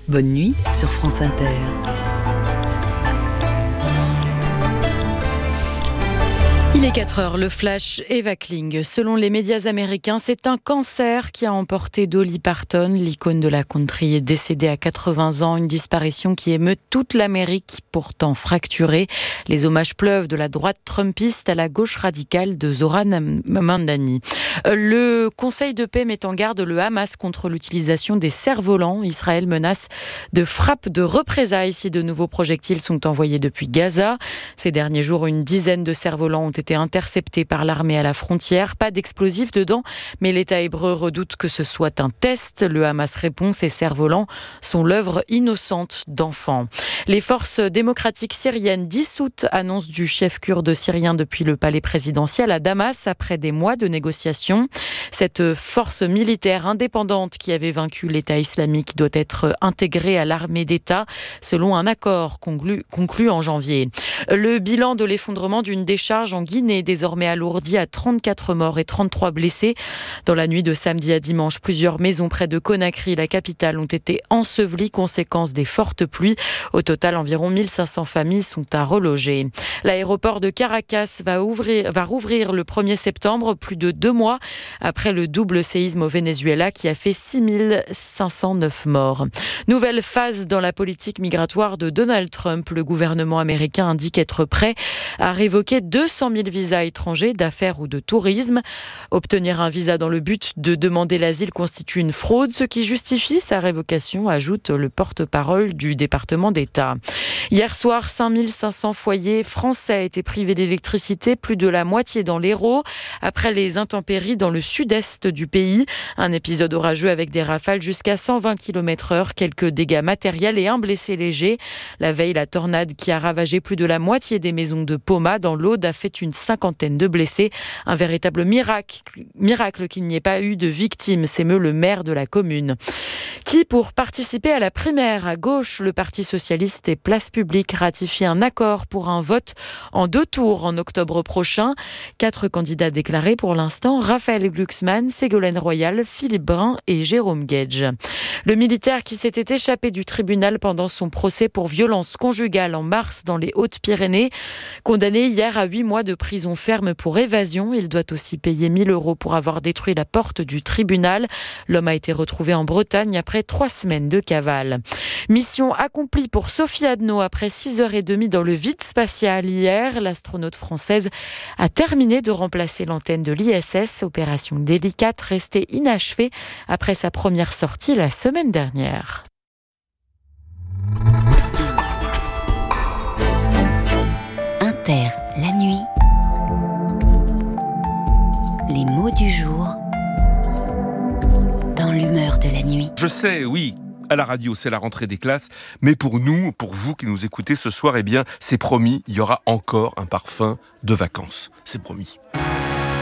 Bonne nuit sur France Inter. Il est 4h, le flash Eva Kling. Selon les médias américains, c'est un cancer qui a emporté Dolly Parton. L'icône de la country est décédée à 80 ans. Une disparition qui émeut toute l'Amérique, pourtant fracturée. Les hommages pleuvent de la droite trumpiste à la gauche radicale de Zohran Mamdani. Le Conseil de paix met en garde le Hamas contre l'utilisation des cerfs-volants. Israël menace de frappes de représailles si de nouveaux projectiles sont envoyés depuis Gaza. Ces derniers jours, une dizaine de cerfs-volants ont été interceptés par l'armée à la frontière. Pas d'explosifs dedans, mais l'État hébreu redoute que ce soit un test. Le Hamas répond, ces cerfs-volants sont l'œuvre innocente d'enfants. Les forces démocratiques syriennes dissoutes, annonce du chef kurde syrien depuis le palais présidentiel à Damas, après des mois de négociations. Cette force militaire indépendante qui avait vaincu l'État islamique doit être intégrée à l'armée d'État, selon un accord conclu en janvier. Le bilan de l'effondrement d'une décharge en Guinée, désormais alourdi à 34 morts et 33 blessés. Dans la nuit de samedi à dimanche, plusieurs maisons près de Conakry, la capitale, ont été ensevelies, conséquence des fortes pluies. Au total, environ 1500 familles sont à reloger. L'aéroport de Caracas va rouvrir le 1er septembre, plus de 2 mois après le double séisme au Venezuela qui a fait 6509 morts. Nouvelle phase dans la politique migratoire de Donald Trump. Le gouvernement américain indique être prêt à révoquer 200 000 visas étrangers d'affaires ou de tourisme. Obtenir un visa dans le but de demander l'asile constitue une fraude, ce qui justifie sa révocation, ajoute le porte-parole du département d'État. Hier soir, 5500 foyers français étaient privés d'électricité, plus de la moitié dans l'Hérault, après les intempéries dans le sud-est du pays. Un épisode orageux avec des rafales jusqu'à 120 km/h, quelques dégâts matériels et un blessé léger. La veille, la tornade qui a ravagé plus de la moitié des maisons de Poma dans l'Aude a fait une cinquantaine de blessés. Un véritable miracle qu'il n'y ait pas eu de victimes, s'émeut le maire de la commune. Qui, pour participer à la primaire à gauche, le Parti socialiste et Place publique ratifie un accord pour un vote en 2 tours en octobre prochain. 4 candidats déclarés pour l'instant, Raphaël Glucksmann, Ségolène Royal, Philippe Brun et Jérôme Guedj. Le militaire qui s'était échappé du tribunal pendant son procès pour violence conjugale en mars dans les Hautes-Pyrénées, condamné hier à 8 mois de prison ferme pour évasion. Il doit aussi payer 1 000 € pour avoir détruit la porte du tribunal. L'homme a été retrouvé en Bretagne après 3 semaines de cavale. Mission accomplie pour Sophie Adno après 6h30 dans le vide spatial hier. L'astronaute française a terminé de remplacer l'antenne de l'ISS. Opération délicate restée inachevée après sa première sortie la semaine dernière. Inter, la nuit. Les mots du jour dans l'humeur de la nuit. Je sais, oui, à la radio, c'est la rentrée des classes, mais pour nous, pour vous qui nous écoutez ce soir, eh bien, c'est promis, il y aura encore un parfum de vacances. C'est promis.